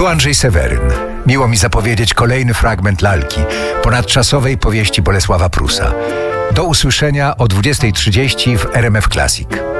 Tu Andrzej Seweryn. Miło mi zapowiedzieć kolejny fragment lalki, ponadczasowej powieści Bolesława Prusa. Do usłyszenia o 20:30 w RMF Classic.